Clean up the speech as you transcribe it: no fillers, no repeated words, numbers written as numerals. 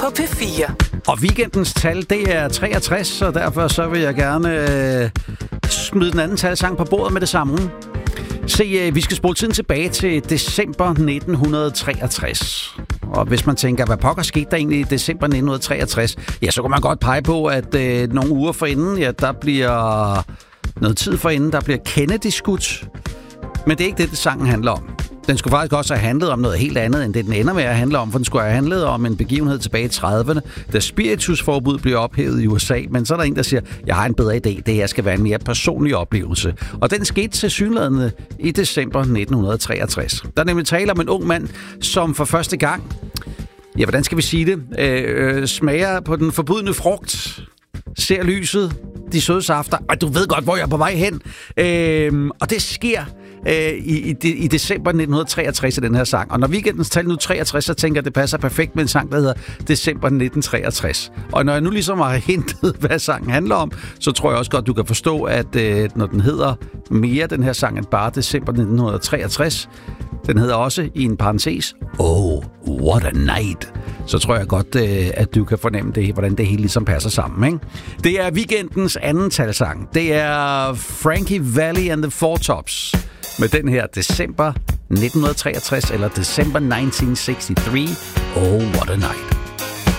på P4. Og weekendens tal, det er 63, og derfor så vil jeg gerne smide den anden talsang på bordet med det samme. Se, vi skal spole tiden tilbage til december 1963. Og hvis man tænker, hvad pokker skete der egentlig i december 1963, ja, så kan man godt pege på, at nogle uger forinden, ja, der bliver noget tid forinden, der bliver Kennedy skudt. Men det er ikke det sangen handler om. Den skulle faktisk også have handlet om noget helt andet, end det den ender med at handle om, for den skulle have handlet om en begivenhed tilbage i 30'erne, da spiritusforbud blev ophævet i USA. Men så er der en, der siger, jeg har en bedre idé, det her skal være en mere personlig oplevelse. Og den skete tilsyneladende i december 1963. Der er nemlig tale om en ung mand, som for første gang, ja, hvordan skal vi sige det, smager på den forbudne frugt, ser lyset, de søde safter, og du ved godt, hvor jeg er på vej hen. Og det sker i december 1963 i den her sang. Og når weekendens tal nu 63, så tænker jeg, at det passer perfekt med en sang, der hedder december 1963. Og når jeg nu ligesom har hentet, hvad sangen handler om, så tror jeg også godt, du kan forstå, at når den hedder mere den her sang end bare december 1963, den hedder også i en parentes, Oh, what a night. Så tror jeg godt, at du kan fornemme det, hvordan det hele ligesom passer sammen, ikke? Det er weekendens anden talsang. Det er Frankie Valli and the Four Tops med den her december 1963 eller december 1963. Oh, what a night.